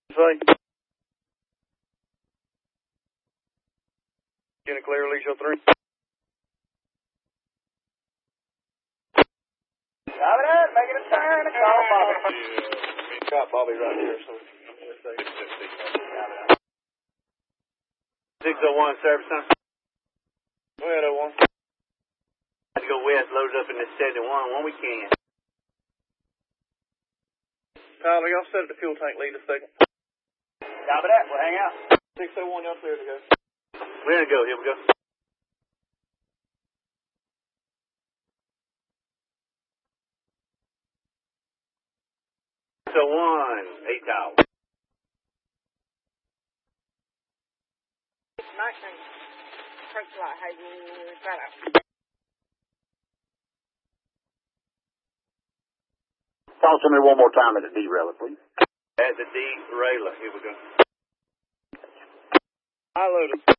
Say. Get a clear, Alicia 3. Driving it, making a turn, and call Bobby. Yeah, got Bobby right here, so. 601 service center. Go ahead, 01. Had to go west, loaded up in this 71 when we can. Tyler, y'all set at the fuel tank lead a second. Copy that, we'll hang out. 601, y'all clear to go. We're gonna go, here we go. So 1, 8 tower. 19. Approach light, Hayden, right out. Talk to me one more time at the derailer, please. At the derailer, here we go. I loaded.